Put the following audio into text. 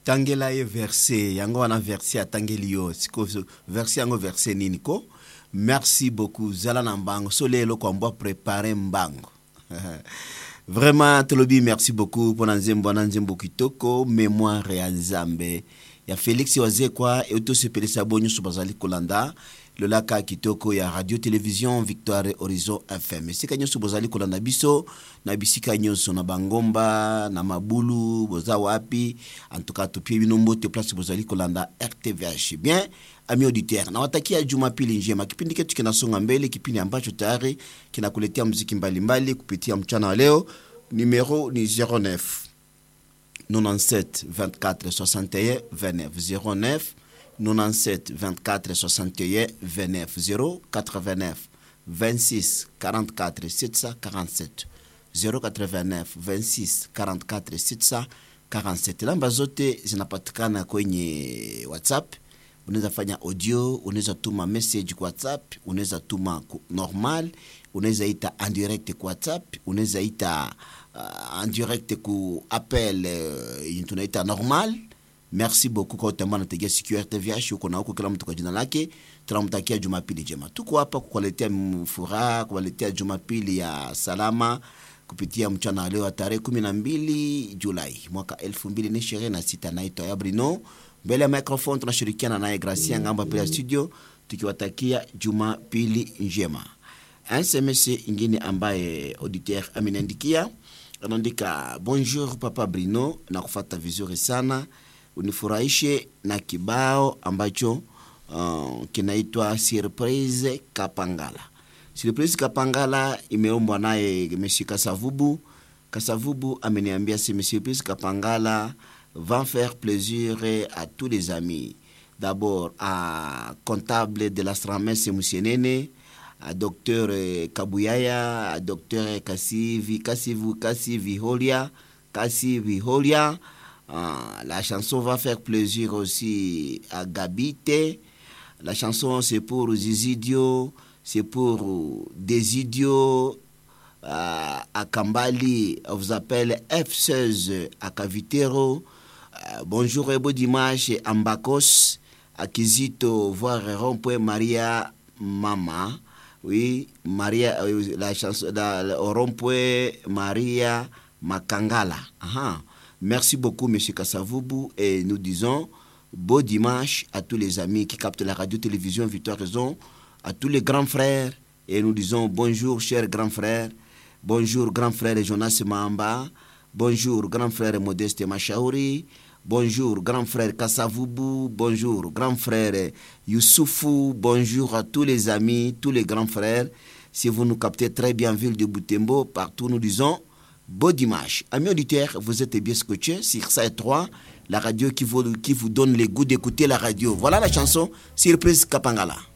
Tangela ye verset, yango wana verset atangeli yo, siko verset yango verset nini ko? Merci beaucoup, zala na mbango, solelo kwa mbo préparer mbango. Vraiment, Tolobi, merci beaucoup pour Nzembo Kitoko, mémoire ya Nzambe. Ya Félix Wazekwa, et auto se pele sabonyo subazali kolanda, le laka Kitoko ya radio-télévision Victoire Horizon FM. Sika nyo subazali kolanda biso, na bisika nyo na Bangomba, na Mabulu, boza wapi, en tout cas, tupie binombo te place subazali kolanda RTVH. Bien, ami auditeur, na watakia Jumapili njema. Kipindi ketu kinasonga mbele, kipindi ambacho tayari kinakuletea muziki mbalimbali kupitia mchana wa leo. Numéro ni 09 97 24 61 29 09 97 24 61 29 089 26 44 747 089 26 44 747. Namba zote zinapatikana kwenye WhatsApp. Unaweza fanya audio, unaweza tuma message kwa WhatsApp, unaweza tuma normal, unaweza ita en direct kwa WhatsApp, unaweza ita en direct ku appel tunaita normal. Merci beaucoup kwa utambana tegea siku RTVH uko na huko kila mtu kwa jina lake. Tunamtakia Jumapili njema. Tuko hapa kukuletea furaha, kukuletea Jumapili ya salama kupitia mchana leo tarehe 12 Julai mwaka 2026. Naitwa ya Brino. Mbele ya microphone tunashirikiana naye Gracia ngamba pale studio tukiwatakia Jumapili njema. SMS ingine ambaye auditeur ameniandikia anaandika bonjour papa Brino, na kufuata vizuri sana, unifurahishe na kibao ambacho kinaitwa Surprise Kapangala. Surprise Kapangala imeombwa naye Monsieur Kasavubu. Kasavubu ameniambia si Surprise Kapangala va faire plaisir à tous les amis. D'abord à comptable de l'Astramès Moussenene, à docteur Kabuyaya, à docteur Kassivi Holia. La chanson va faire plaisir aussi à Gabite. La chanson c'est pour Zizidio, c'est pour Desidio, à Kambali, on vous appelle F16 à Cavitero. Bonjour et bon dimanche à Mbakos, à Kizito, voir Rond-Point Maria Mama. Oui, Maria, la chanson, au Rond-Point Maria Makangala. Aha. Merci beaucoup, Monsieur Kassavubu, et nous disons bon dimanche à tous les amis qui captent la radio-télévision Victoire Raison, à tous les grands frères, et nous disons bonjour, chers grands frères. Bonjour, grand frère Jonas Mamba. Bonjour, grand frère Modeste Machaouri. Bonjour, grand frère Kassavubu. Bonjour, grand frère Youssoufou. Bonjour à tous les amis, tous les grands frères. Si vous nous captez très bien, ville de Butembo, partout, nous disons bon dimanche. Amis auditeurs, vous êtes bien scotchés sur SAE3, la radio qui vous donne le goût d'écouter la radio. Voilà la chanson Surprise Kapangala.